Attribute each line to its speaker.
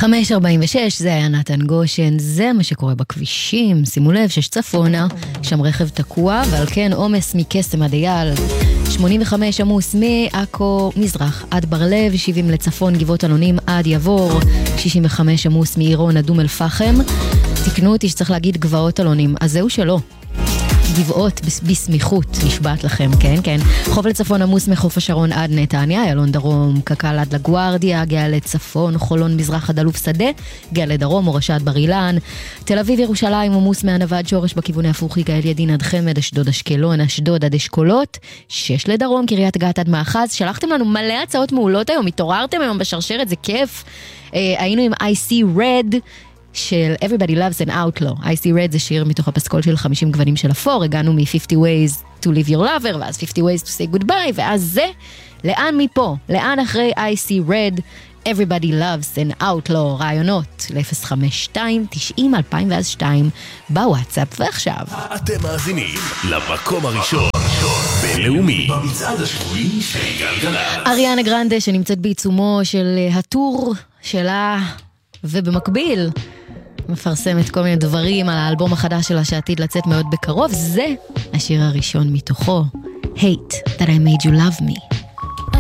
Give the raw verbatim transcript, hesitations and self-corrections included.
Speaker 1: חמש ארבעים ושש, זה היה נתן גושן, זה מה שקורה בכבישים. שימו לב שיש צפונה, שם רכב תקוע, ועל כן עומס מקסם עד אייל. שמונים וחמש עמוס מעכו מזרח עד בר לב, שבעים לצפון גבעות אלונים עד יבור, שישים וחמש עמוס מעירון עד אום אל פחם. תקנו אותי שצריך להגיד גבעות אלונים, אז זהו שלא. גבעות בסמיכות, נשבעת לכם, כן, כן. חוף לצפון עמוס מחוף השרון עד נתניה, ילון דרום, קקל עד לגוארדיה, גאה לצפון, חולון מזרח עד אלוף שדה, גאה לדרום, מורשה עד בר אילן, תל אביב ירושלים עמוס מענבה עד שורש בכיוון ההפוך, יגאל ידין עד חמד, אשדוד אשקלון, אשדוד עד אשכולות, שש לדרום, קריית גת עד מאחז. שלחתם לנו מלא הצעות מעולות היום, התעוררתם היום בשרשרת, זה כיף. אה, היינו עם I See Red של Everybody Loves an Outlaw. I See Red זה שיר מתוך הפסקול של חמישים גוונים של אפור, הגענו מ-fifty ways to live your lover, ואז fifty ways to say goodbye, ואז זה, לאן מפה? לאן אחרי I See Red? Everybody Loves an Outlaw, רעיונות ל-אפס חמש שתיים תשעים אלפיים ואז שתיים בוואטסאפ. ועכשיו
Speaker 2: אתם מאזינים למקום הראשון בינלאומי במצעד השבועי של גלגלצ.
Speaker 1: אריאנה גרנדה שנמצאת בעיצומו של הטור שלה, ובמקביל מפרסמת כל מיני דברים על האלבום החדש שלה שעתיד לצאת מאוד בקרוב. זה השיר הראשון מתוכו, Hate That I Made You Love Me.